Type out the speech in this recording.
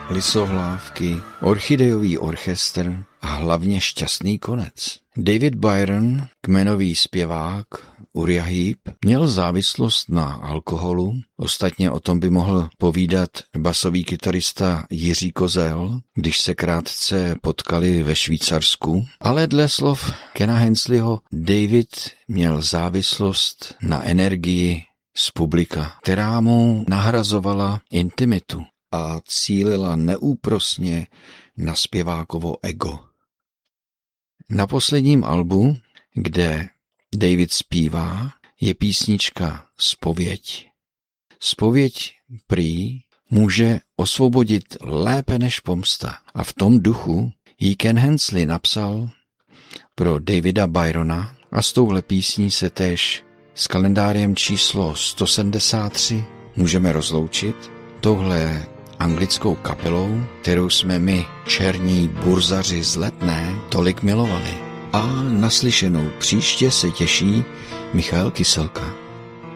Lisohlávky, orchidejový orchestr a hlavně šťastný konec. David Byron, kmenový zpěvák Uriah Heep, měl závislost na alkoholu. Ostatně o tom by mohl povídat basový kytarista Jiří Kozel, když se krátce potkali ve Švýcarsku. Ale dle slov Kena Hensleyho David měl závislost na energii z publika, která mu nahrazovala intimitu a cílila neúprosně na zpěvákovo ego. Na posledním albu, kde David zpívá, je písnička Zpověď. Zpověď prý může osvobodit lépe než pomsta. A v tom duchu ji Ken Hensley napsal pro Davida Byrona a s touhle písní se též s kalendářem číslo 173 můžeme rozloučit. Touhle anglickou kapelou, kterou jsme my, černí burzaři z Letné, tolik milovali. A naslyšenou příště se těší Michal Kyselka.